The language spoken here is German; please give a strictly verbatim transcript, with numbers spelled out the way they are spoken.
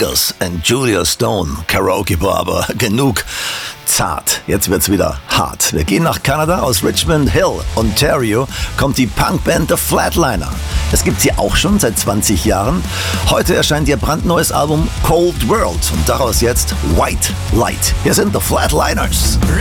Angus and Julia Stone, Karaoke Bar, aber genug zart. Jetzt wird's wieder hart. Wir gehen nach Kanada. Aus Richmond Hill, Ontario, kommt die Punkband The Flatliner. Es gibt sie auch schon seit zwanzig Jahren. Heute erscheint ihr brandneues Album Cold World und daraus jetzt White Light. Hier sind The Flatliners.